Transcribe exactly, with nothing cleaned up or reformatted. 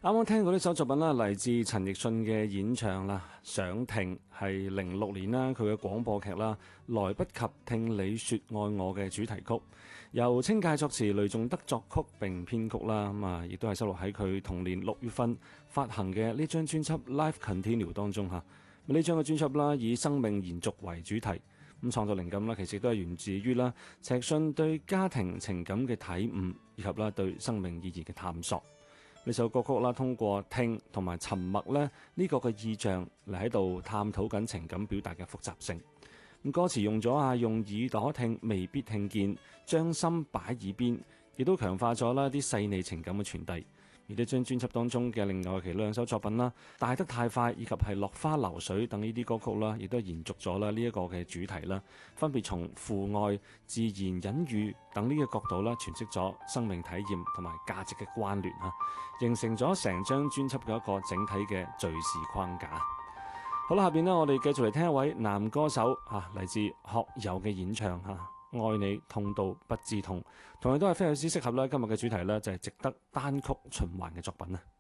啱啱聽過呢首作品啦，嚟自陳奕迅嘅演唱啦，《想聽》係零六年啦，佢嘅廣播劇啦，《來不及聽你說愛我》嘅主題曲，由清介作詞，雷頌德作曲並編曲啦，咁啊，亦都係收錄喺佢同年六月份發行嘅呢張專輯《Life Continue》當中嚇。呢張嘅專輯啦，以生命延續為主題，咁創作靈感啦，其實都係源自於啦，陳奕迅對家庭情感嘅體悟，以及啦對生命意義嘅探索。呢首歌曲啦，通過聽同埋沉默咧呢個嘅意象嚟喺度探討緊情感表達嘅複雜性。咁歌詞用咗啊，用耳朵聽未必聽見，將心擺耳邊，亦都強化咗啦啲細膩情感嘅傳遞。而呢張專輯當中嘅另外其兩首作品啦，《大得太快》以及係《落花流水》等呢啲歌曲啦，亦都係延續咗啦呢一個嘅主題啦，分別從父愛、自然隱喻等呢個角度啦，詮釋咗生命體驗同埋價值嘅關聯啊，形成咗成張專輯嘅一個整體嘅敘事框架。好啦，下邊呢，我哋繼續嚟聽一位男歌手啊，嚟自學友嘅演唱嚇。愛你痛到不知痛，同樣都係非常之適合啦。今日嘅主題呢，就係值得單曲循環嘅作品啊！